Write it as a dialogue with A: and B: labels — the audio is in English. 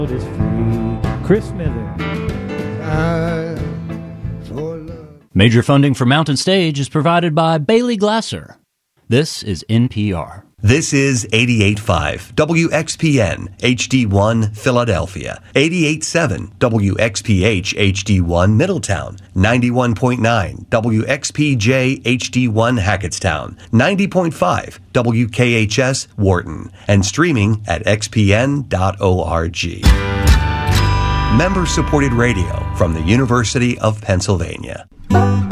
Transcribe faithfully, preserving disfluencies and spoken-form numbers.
A: Is free. Chris Miller.
B: Major funding for Mountain Stage is provided by Bailey Glasser. This is N P R.
C: This is eighty-eight point five W X P N H D one Philadelphia, eighty-eight point seven W X P H H D one Middletown, ninety-one point nine W X P J H D one Hackettstown, ninety point five W K H S Wharton, and streaming at x p n dot org. Member-supported radio from the University of Pennsylvania.